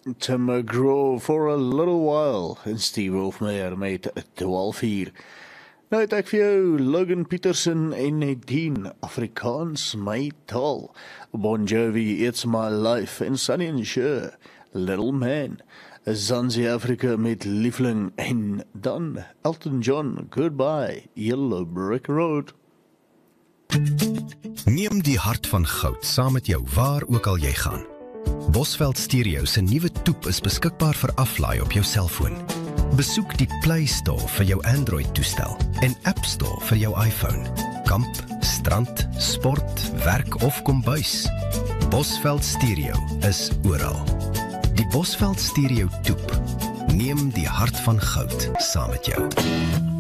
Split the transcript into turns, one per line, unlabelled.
Tim McGraw for a little while en Steve Hofmeyer met 12 uur. Nou het ek vir jou Logan Peterson en Nadine, Afrikaans my taal. Bon Jovi, It's My Life en Sonny and Cher, Little Man. Zanzi Africa met Liefling en dan Elton John, Goodbye, Yellow Brick Road.
Neem die hart van goud saam met jou waar ook al jy gaan. Bosveld Stereo se nuwe toep is beskikbaar vir aflaai op jou selfoon. Besoek die Play Store vir jou Android-toestel en App Store vir jou iPhone. Kamp, strand, sport, werk of kombuis. Bosveld Stereo is oral. Die Bosveld Stereo toep. Neem die hart van goud saam met jou.